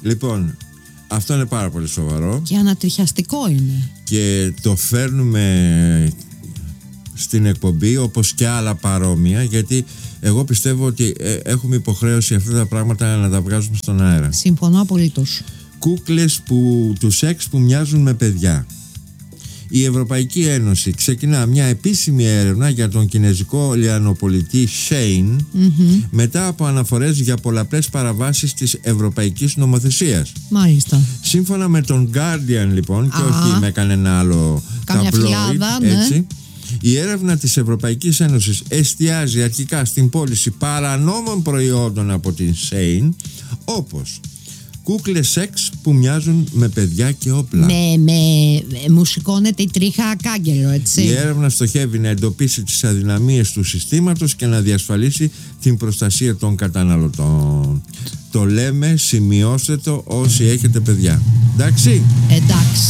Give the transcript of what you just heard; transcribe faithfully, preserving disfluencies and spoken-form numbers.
Λοιπόν, αυτό είναι πάρα πολύ σοβαρό. Και ανατριχιαστικό είναι. Και το φέρνουμε στην εκπομπή όπως και άλλα παρόμοια, γιατί εγώ πιστεύω ότι ε, έχουμε υποχρέωση αυτά τα πράγματα να τα βγάζουμε στον αέρα. Συμφωνώ απολύτως. Κούκλες που, του σεξ που μοιάζουν με παιδιά. Η Ευρωπαϊκή Ένωση ξεκινά μια επίσημη έρευνα για τον κινέζικο λιανοπολιτή Shein, mm-hmm. μετά από αναφορές για πολλαπλές παραβάσεις της ευρωπαϊκής νομοθεσίας. Μάλιστα. Σύμφωνα με τον Guardian, λοιπόν, και Α, όχι με κανένα άλλο ταμπλόιντ, έτσι, ναι. Η έρευνα της Ευρωπαϊκής Ένωσης εστιάζει αρχικά στην πώληση παρανόμων προϊόντων από την Shein, όπως κούκλες σεξ που μοιάζουν με παιδιά και όπλα. Με, με, μου σηκώνεται η τρίχα κάγκελο, έτσι. Η έρευνα στοχεύει να εντοπίσει τις αδυναμίες του συστήματος και να διασφαλίσει την προστασία των καταναλωτών. Το λέμε, σημειώστε το όσοι έχετε παιδιά. Εντάξει. Εντάξει.